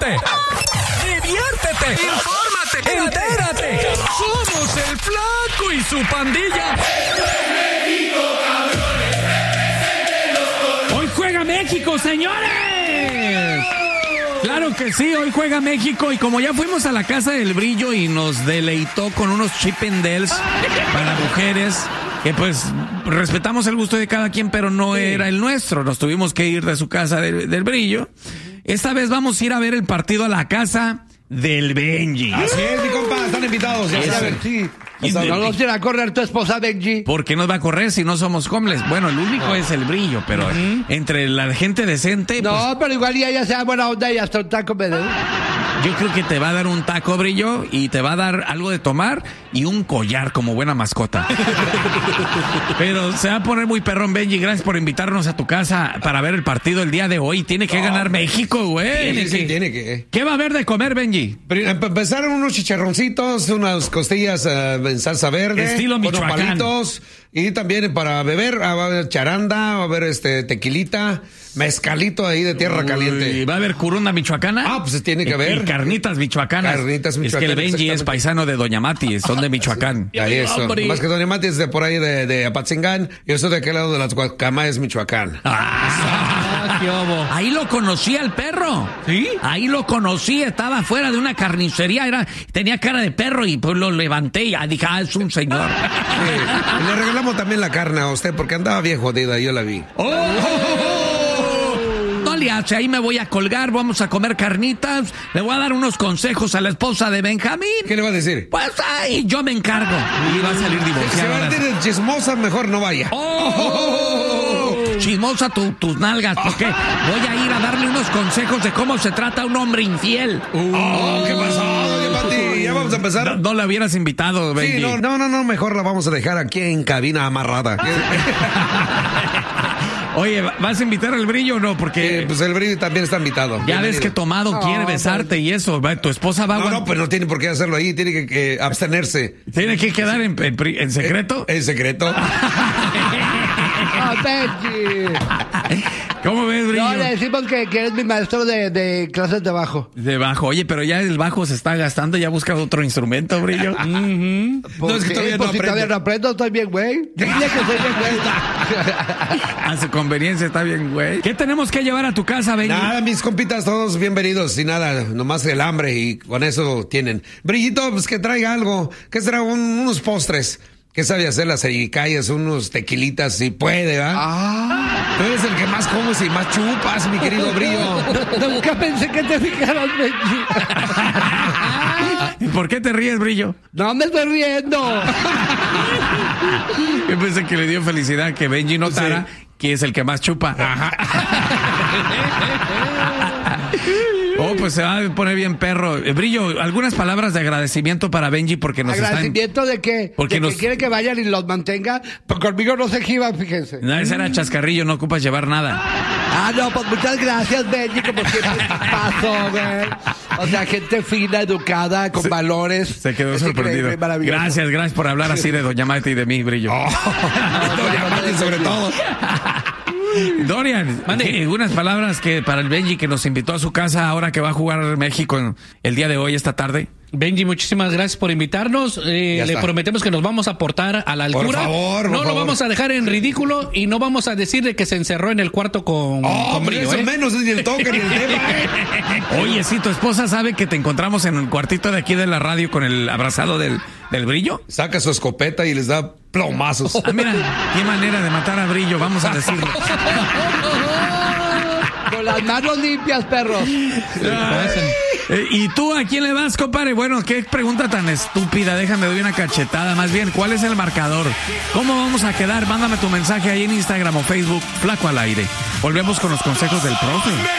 ríete, diviértete, infórmate, entérate. Somos el Flaco y su pandilla. ¡Hoy juega México, señores! Claro que sí, hoy juega México y como ya fuimos a la casa del Brillo y nos deleitó con unos Chip 'n Dales para mujeres, que pues respetamos el gusto de cada quien, pero no era el nuestro. Nos tuvimos que ir de su casa del Brillo. Esta vez vamos a ir a ver el partido a la casa del Benji. Así es, mi compa, están invitados. Ya saben. Sí. No nos irá a correr tu esposa, Benji. ¿Por qué nos va a correr si no somos homeless? Bueno, el único es el Brillo, pero entre la gente decente... No, pues, pero igual ya sea buena onda y hasta un taco me dé. yo creo que te va a dar un taco, Brillo, y te va a dar algo de tomar y un collar como buena mascota. Pero se va a poner muy perrón, Benji. Gracias por invitarnos a tu casa para ver el partido el día de hoy. Tiene que ganar México, güey. Tiene que. ¿Qué va a haber de comer, Benji? Para empezar, unos chicharroncitos, unas costillas en salsa verde. Estilo unos Michoacán. palitos. Y también para beber, va a haber charanda, va a haber tequilita, mezcalito ahí de tierra caliente. ¿Y va a haber curunda michoacana? Ah, pues tiene que haber. Y carnitas michoacanas. Carnitas Es que el michoacanas, Benji es exactamente. paisano de Doña Mati, son de Michoacán. Ahí eso. Hombre. Más que Doña Mati es de por ahí de Apatzingán. Yo soy de aquel lado de las Guacamayas, Michoacán. ¿Qué obo? Ahí lo conocí al perro. ¿Sí? Ahí lo conocí, estaba fuera de una carnicería, tenía cara de perro y pues lo levanté y dije, es un señor. Sí. Y le regalamos también la carne a usted porque andaba bien jodida, yo la vi. No le hace, ahí me voy a colgar, vamos a comer carnitas, le voy a dar unos consejos a la esposa de Benjamín. ¿Qué le va a decir? Pues ahí yo me encargo. Y va a salir Si divorciado. va a ahora. decir chismosa, mejor no vaya. Chismosa tus nalgas, porque voy a ir a darle unos consejos de cómo se trata un hombre infiel. ¿Qué pasó, Doña Mati? Ya vamos a empezar. No la hubieras invitado, Benji. Sí, no, mejor la vamos a dejar aquí en cabina amarrada. Oye, ¿vas a invitar al Brillo o no? Porque Pues el Brillo también está invitado. ya Bienvenido. ves que Tomado quiere besarte y eso. Tu esposa va a No, pues no tiene por qué hacerlo ahí, tiene que abstenerse. ¿Tiene que quedar en secreto? En secreto. Benji. ¿Cómo ves, Brillo? No, le decimos que eres mi maestro de clases de bajo. De bajo. Oye, pero ya el bajo se está gastando, ya busca otro instrumento, Brillo. No, es que todavía no si todavía no aprendo, estoy bien, güey. Dile que soy bien, güey. A su conveniencia está bien, güey. ¿Qué tenemos que llevar a tu casa, Benji? Nada, mis compitas, todos bienvenidos y nada, nomás el hambre y con eso tienen. Brillito, pues que traiga algo, que será unos postres. ¿Qué sabe hacer las ericayas? Unos tequilitas, si puede, ¿va? Tú eres el que más comes y más chupas, mi querido Brillo. Nunca pensé que te fijaras, Benji. ¿Y por qué te ríes, Brillo? No me estoy riendo. Yo pensé que le dio felicidad que Benji notara que es el que más chupa. Oh, pues se va a poner bien perro. Brillo, algunas palabras de agradecimiento para Benji porque nos ¿Agradecimiento de qué? Porque ¿De nos- que quiere que vayan y los mantenga? Pues conmigo no se jiban, fíjense. No, ese era chascarrillo, no ocupas llevar nada. Ah, no, pues muchas gracias, Benji, como siempre pasó, güey. O sea, gente fina, educada, con valores. Se quedó Es sorprendido. increíble, maravilloso. Gracias por hablar así de Doña Mati y de mí, Brillo. Doña Mati sobre todo. Dorian, unas palabras que para el Benji que nos invitó a su casa ahora que va a jugar México el día de hoy, esta tarde. Benji, muchísimas gracias por invitarnos. Le está. prometemos que nos vamos a aportar a la altura. Por favor, no lo vamos a dejar en ridículo y no vamos a decir de que se encerró en el cuarto con Brillo, Eso ¿eh? menos es ni el toque ni el tema. Oye, sí, tu esposa sabe que te encontramos en el cuartito de aquí de la radio con el abrazado del Brillo. Saca su escopeta y les da plomazos. Ah, mira, qué manera de matar a Brillo, vamos a decirlo. Con las manos limpias, perros. ¿Y tú a quién le vas, compadre? Bueno, qué pregunta tan estúpida. Déjame doy una cachetada. Más bien, ¿cuál es el marcador? ¿Cómo vamos a quedar? Mándame tu mensaje ahí en Instagram o Facebook, Flaco al Aire. Volvemos con los consejos del profe.